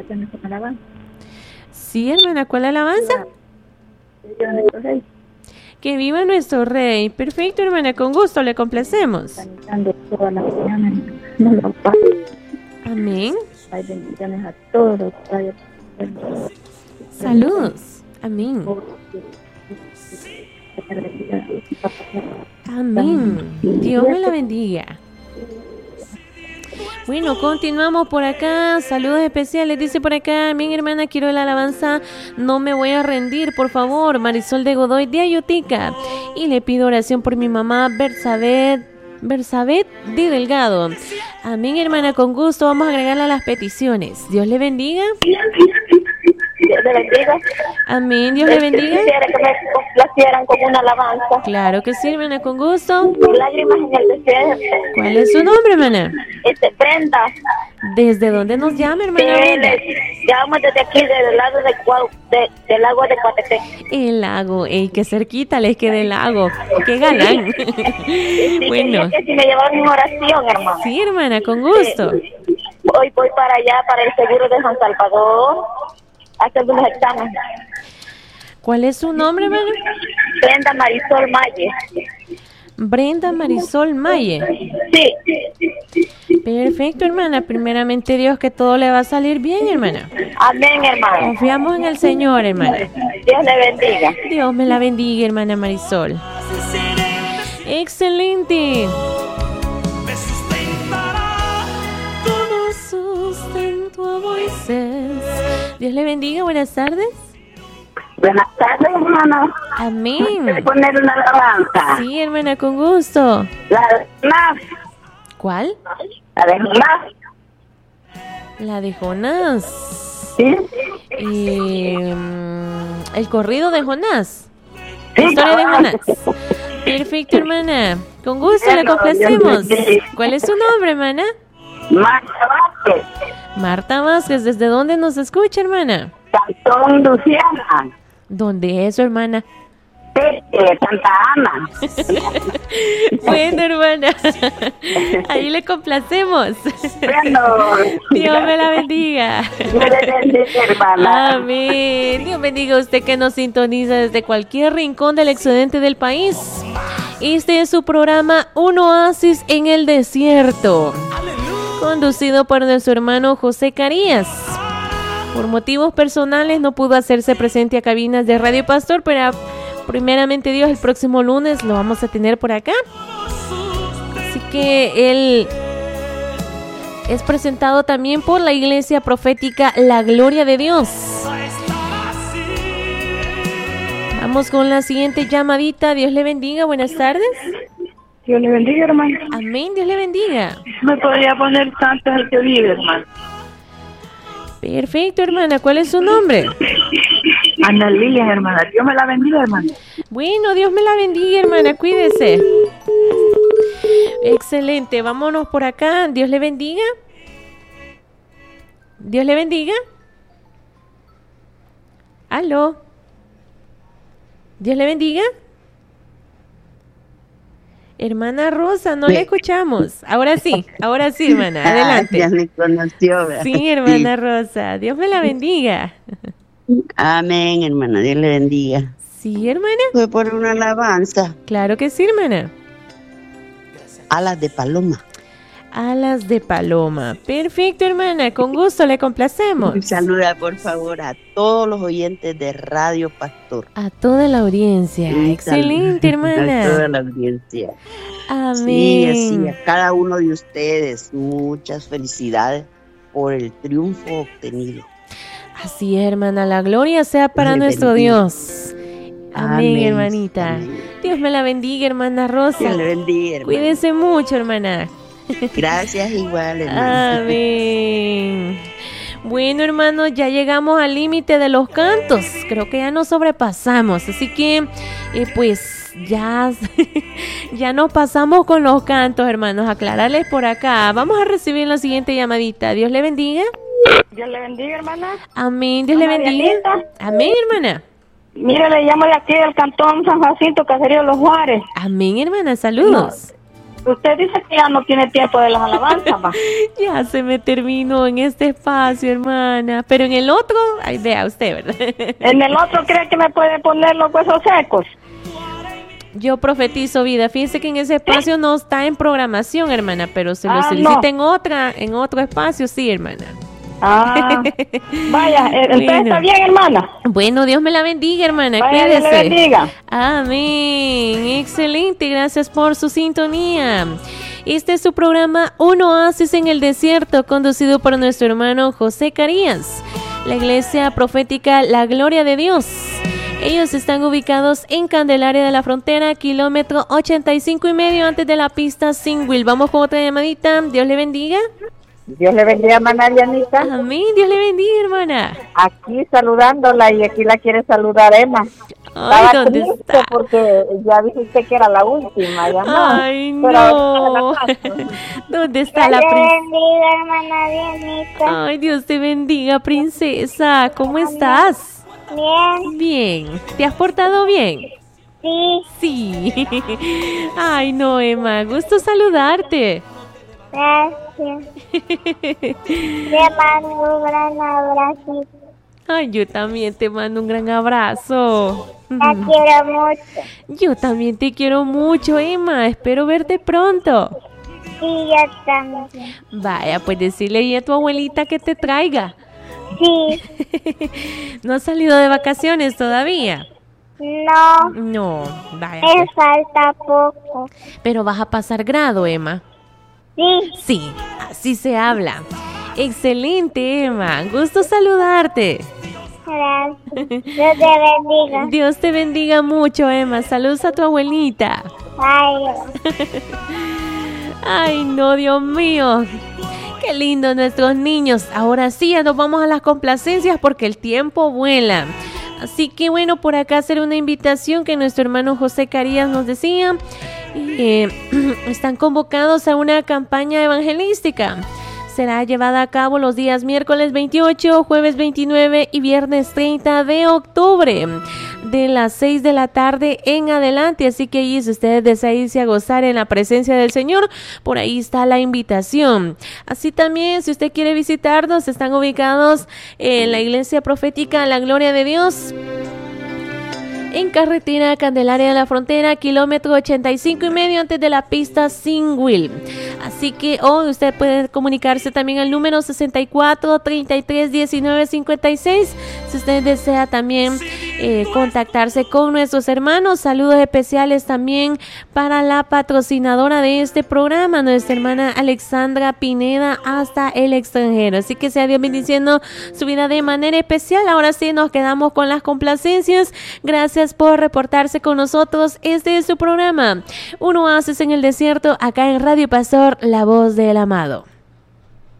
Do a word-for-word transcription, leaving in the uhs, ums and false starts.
bendiciones con alabanza. Sí, hermana, ¿cuál alabanza? Que viva nuestro Rey. Que viva nuestro Rey. Perfecto, hermana, con gusto le complacemos. Sanitando todas las mañanas. No lo pague. Amén. Hay bendiciones a todos los radios. Saludos. Amén. Amén. Dios me la bendiga. Bueno, continuamos por acá. Saludos especiales, dice por acá. Amén, hermana, quiero la alabanza. No me voy a rendir, por favor. Marisol de Godoy de Ayotica. Y le pido oración por mi mamá, Bersabet, Bersabet de Delgado. Amén, hermana, con gusto. Vamos a agregarle a las peticiones. Dios le bendiga. Dios le bendiga. Amén, Dios le bendiga. Quisiera que me complacieran con una alabanza. Claro que sí, hermana, con gusto. Lágrimas en el desierto. ¿Cuál es su nombre, hermana? Este, Brenda. ¿Desde dónde nos llama, hermana Brenda? Llamamos desde aquí, del lado de, Cuau- de, del lago de Coatepec. El lago, ey, que cerquita les queda el lago. ¡Qué galán! Sí, Bueno. que si me llevaron una oración, hermano. Sí, hermana, con gusto. Hoy voy para allá, para el seguro de San Salvador, a hacer unos exámenes. ¿Cuál es su nombre, hermana? Brenda Marisol Maye. Brenda Marisol Maye. Sí. Perfecto, hermana. Primeramente, Dios, que todo le va a salir bien, hermana. Amén, hermano. Confiamos en el Señor, hermana. Dios le bendiga. Dios me la bendiga, hermana Marisol. Excelente. Como sustento a Moisés. Dios le bendiga, buenas tardes. Buenas tardes, hermano. Amén. ¿Puedes poner una alabanza? Sí, hermana, con gusto. La de Jonás. ¿Cuál? La de Jonás. La de Jonás. ¿Sí? Eh, el corrido de Jonás. Sí, La historia de cabal. Jonás. Perfecto, hermana. Con gusto le complacemos. ¿Cuál es su nombre, hermana? Marta Vázquez. Marta Vázquez. ¿Desde dónde nos escucha, hermana? Cantón Luciana. ¿Dónde es su hermana? Eh, Santa Ana. Bueno, hermana. Ahí le complacemos. Bueno. Dios me la bendiga. Dios le bendiga, hermana. Amén. Dios bendiga a usted que nos sintoniza desde cualquier rincón del excedente del país. Este es su programa Un Oasis en el Desierto, conducido por nuestro hermano José Carías. Por motivos personales no pudo hacerse presente a cabinas de Radio Pastor, pero primeramente Dios, el próximo lunes lo vamos a tener por acá. Así que él es presentado también por la Iglesia Profética La Gloria de Dios. Vamos con la siguiente llamadita. Dios le bendiga, buenas tardes. Dios le bendiga, hermano. Amén, Dios le bendiga. Me podría poner santo el que vive, hermano. Perfecto, hermana. ¿Cuál es su nombre? Ana Lilian, hermana. Dios me la bendiga, hermano. Bueno, Dios me la bendiga, hermana. Cuídese. Excelente. Vámonos por acá. Dios le bendiga. Dios le bendiga. Aló. Dios le bendiga. Hermana Rosa, no le escuchamos. Ahora sí, ahora sí, hermana. Adelante. Ya me conoció, ¿verdad? Sí, hermana Rosa. Dios me la bendiga. Amén, hermana. Dios le bendiga. Sí, hermana. Fue por una alabanza. Claro que sí, hermana. Alas de paloma. Alas de paloma. Perfecto, hermana. Con gusto le complacemos. Saluda, por favor, a todos los oyentes de Radio Pastor. A toda la audiencia. Un Excelente, saludo hermana. A toda la audiencia. Amén. Sí, así, a cada uno de ustedes, muchas felicidades por el triunfo obtenido. Así es, hermana. La gloria sea para Dios le nuestro bendiga. Dios. Amén, Amén, hermanita. amén. Dios me la bendiga, hermana Rosa. Dios le bendiga, hermana. Cuídense mucho, hermana. Gracias igual, hermana. Amén. Bueno, hermanos, ya llegamos al límite de los cantos. Creo que ya nos sobrepasamos. Así que, eh, pues, ya, ya nos pasamos con los cantos, hermanos. Aclararles por acá. Vamos a recibir la siguiente llamadita. Dios le bendiga. Dios le bendiga, hermana. Amén. Dios le Ana bendiga. Dianita. Amén, hermana. Mire, le llamo de aquí del cantón San Jacinto, Caserío Los Juárez. Amén, hermana. Saludos. Usted dice que ya no tiene tiempo de las alabanzas, ¿va? Ya se me terminó en este espacio, hermana. Pero en el otro, ay, vea usted, ¿verdad? ¿En el otro cree que me puede poner los huesos secos? Yo profetizo vida. Fíjese que en ese espacio no está en programación, hermana, pero se lo Ah, solicita no. en otra, en otro espacio, sí, hermana. Ah, vaya, eh, entonces Bueno. está bien, hermana. Bueno, Dios me la bendiga, hermana. Vaya, Dios le Cuídese. bendiga. Amén. Excelente. Gracias por su sintonía. Este es su programa Un Oasis en el Desierto, conducido por nuestro hermano José Carías, la iglesia profética La Gloria de Dios. Ellos están ubicados en Candelaria de la Frontera, kilómetro ochenta y cinco y medio antes de la pista Singwil. Vamos con otra llamadita. Dios le bendiga. Dios le bendiga, hermana Dianita. Amén. Dios le bendiga, hermana. Aquí saludándola y aquí la quiere saludar Emma. Ay, Estaba ¿dónde triste está? porque ya dijiste que era la última llamada. Ay, Pero no. ahorita la paso. ¿Dónde está la Dios te princesa? bendiga, hermana Dianita. Ay, Dios te bendiga, princesa. ¿Cómo estás? Bien, Bien. ¿Te has portado bien? sí, Sí. Ay, no, Emma. Gusto saludarte. gracias. Te mando un gran abrazo. Ay, yo también te mando un gran abrazo. Te quiero mucho. Yo también te quiero mucho, Emma. Espero verte pronto. Sí, yo también. Vaya, pues decirle ahí a tu abuelita que te traiga. Sí, ¿No has salido de vacaciones todavía? no, No, vaya. me pues. falta poco. Pero vas a pasar grado, Emma. Sí, Sí, así se habla. Excelente, Emma. Gusto saludarte. gracias. Dios te bendiga. Dios te bendiga mucho, Emma. Saludos a tu abuelita. Ay, Ay, no, Dios mío. Qué lindo nuestros niños. Ahora sí, ya nos vamos a las complacencias porque el tiempo vuela. Así que bueno, por acá hacer una invitación que nuestro hermano José Carías nos decía. Eh, están convocados a una campaña evangelística. Será llevada a cabo los días miércoles veintiocho, jueves veintinueve y viernes treinta de octubre, de las seis de la tarde en adelante. Así que ahí, si ustedes desean irse a gozar en la presencia del Señor, por ahí está la invitación. Así también, si usted quiere visitarnos, están ubicados en la iglesia profética La Gloria de Dios, en carretera Candelaria de la Frontera, kilómetro ochenta y cinco y medio antes de la pista Singwil. Así que hoy usted puede comunicarse también al número sesenta y cuatro, treinta y tres, diecinueve, cincuenta y seis. Si usted desea también eh, contactarse con nuestros hermanos, saludos especiales también para la patrocinadora de este programa, nuestra hermana Alexandra Pineda, hasta el extranjero. Así que sea Dios bendiciendo su vida de manera especial. Ahora sí nos quedamos con las complacencias. Gracias por reportarse con nosotros. Este es su programa Un Oasis en el Desierto, acá en Radio Pastor, la voz del amado.